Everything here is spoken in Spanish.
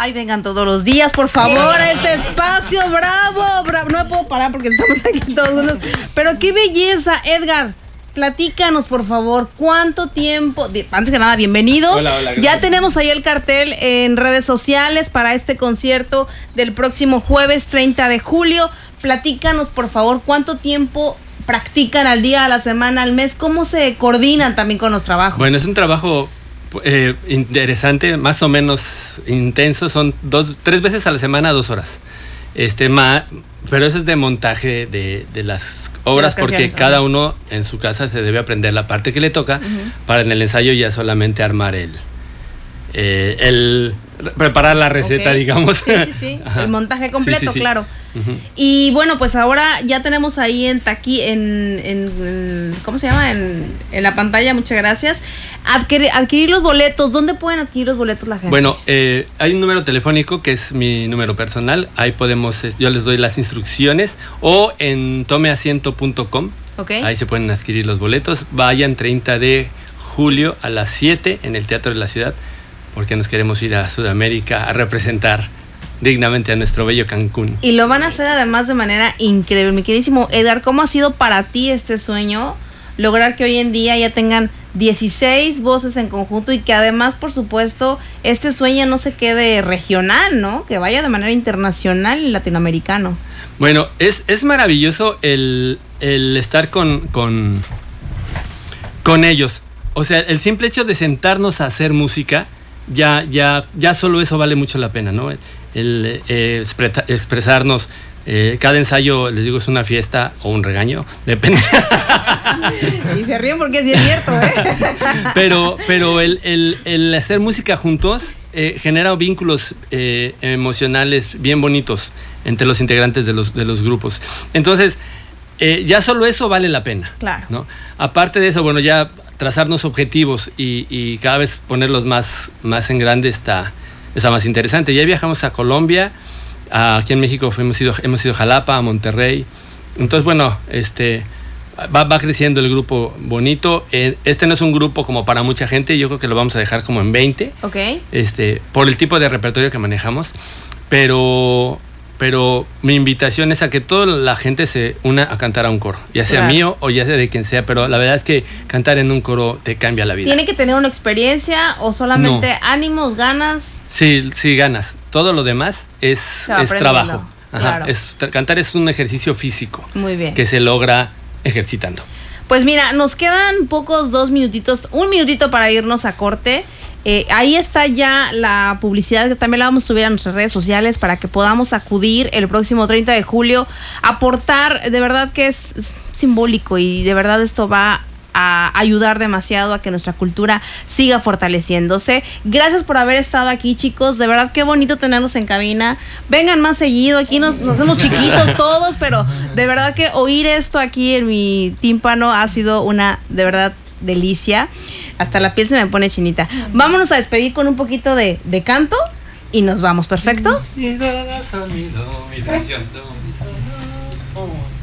Ay, vengan todos los días, por favor, a este espacio. Bravo, bravo. No me puedo parar porque estamos aquí todos juntos. Pero qué belleza, Edgar. Platícanos, por favor, ¿cuánto tiempo? Antes que nada, bienvenidos. Hola, gracias. Ya tenemos ahí el cartel en redes sociales para este concierto del próximo jueves 30 de julio. Platícanos, por favor, ¿cuánto tiempo practican al día, a la semana, al mes? ¿Cómo se coordinan también con los trabajos? Bueno, es un trabajo interesante, más o menos intenso. Son 3 veces a la semana, 2 horas. Pero eso es de montaje de las obras, porque cada uno en su casa se debe aprender la parte que le toca, para en el ensayo ya solamente armar preparar la receta, digamos. Sí. El montaje completo, sí. Claro. Y bueno, pues ahora ya tenemos ahí en ¿cómo se llama? En la pantalla, muchas gracias. Adquirir los boletos. ¿Dónde pueden adquirir los boletos la gente? Bueno, hay un número telefónico que es mi número personal. Ahí yo les doy las instrucciones, o en tomeasiento.com. Ahí se pueden adquirir los boletos. Vayan 30 de julio a las 7 en el Teatro de la Ciudad, porque nos queremos ir a Sudamérica a representar dignamente a nuestro bello Cancún. Y lo van a hacer además de manera increíble. Mi queridísimo Edgar, ¿cómo ha sido para ti este sueño? Lograr que hoy en día ya tengan 16 voces en conjunto, y que además, por supuesto, este sueño no se quede regional, ¿no? Que vaya de manera internacional y latinoamericano. Bueno, es maravilloso el estar con ellos. O sea, el simple hecho de sentarnos a hacer música, ya solo eso vale mucho la pena, ¿no? El expresarnos. Cada ensayo, les digo, es una fiesta o un regaño, depende. Y se ríen porque sí es cierto, Pero el hacer música juntos genera vínculos emocionales bien bonitos entre los integrantes de los grupos. Entonces, ya solo eso vale la pena. Claro. ¿No? Aparte de eso, bueno, ya trazarnos objetivos y cada vez ponerlos más en grande está más interesante. Ya viajamos a Colombia. Aquí en México hemos ido a Jalapa, a Monterrey. Entonces, bueno, va creciendo el grupo bonito. No es un grupo como para mucha gente. Yo creo que lo vamos a dejar como en 20. Por el tipo de repertorio que manejamos. Pero mi invitación es a que toda la gente se una a cantar a un coro, ya sea mío o ya sea de quien sea, pero la verdad es que cantar en un coro te cambia la vida. ¿Tiene que tener una experiencia o solamente ánimos, ganas? Sí, ganas. Todo lo demás es trabajo. Claro. Cantar es un ejercicio físico. Muy bien. Que se logra ejercitando. Pues mira, nos quedan pocos 2 minutitos, 1 minutito para irnos a corte. Ahí está ya la publicidad, que también la vamos a subir a nuestras redes sociales para que podamos acudir el próximo 30 de julio, aportar. De verdad que es simbólico, y de verdad esto va a ayudar demasiado a que nuestra cultura siga fortaleciéndose. Gracias por haber estado aquí, chicos. De verdad, qué bonito tenerlos en cabina. Vengan más seguido. Aquí nos hacemos chiquitos todos, pero de verdad que oír esto aquí en mi tímpano ha sido una, de verdad, delicia. Hasta la piel se me pone chinita. Vámonos a despedir con un poquito de canto y nos vamos, ¿perfecto?